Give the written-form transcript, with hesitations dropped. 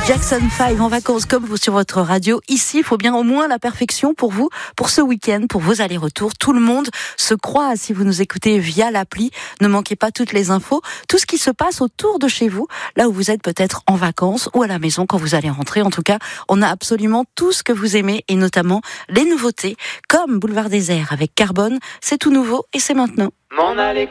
Jackson 5 en vacances comme vous sur votre radio. Ici, il faut bien au moins la perfection pour vous, pour ce week-end, pour vos allers-retours. Tout le monde se croit si vous nous écoutez via l'appli. Ne manquez pas toutes les infos, tout ce qui se passe autour de chez vous, là où vous êtes peut-être en vacances ou à la maison quand vous allez rentrer. En tout cas, on a absolument tout ce que vous aimez et notamment les nouveautés comme Boulevard Désert avec Carbone. C'est tout nouveau et c'est maintenant. M'en aller